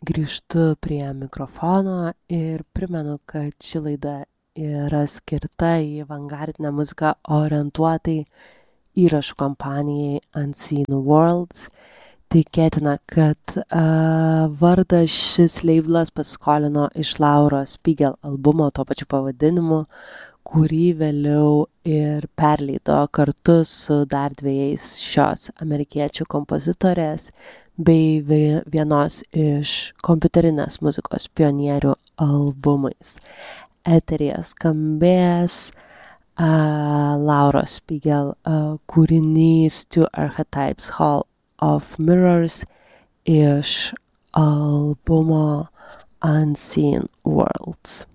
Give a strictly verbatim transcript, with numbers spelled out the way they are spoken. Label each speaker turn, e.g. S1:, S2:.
S1: grįžtu prie mikrofono ir primenu, kad ši laida yra skirta į avangardinę muziką orientuotai įrašų kompanijai Unseen Worlds. Tikėtina, kad uh, vardą šis leiblas paskolino iš Lauros Spiegel albumo tuo pačiu pavadinimu, kurį vėliau ir perleido kartu su dar dviejais šios amerikiečių kompozitorės bei vienos iš kompiuterinės muzikos pionierių albumais. Eteryje skambės uh, Lauros Spiegel uh, kūrinys Two Archetypes Hall of Mirrors iš albumo Unseen Worlds.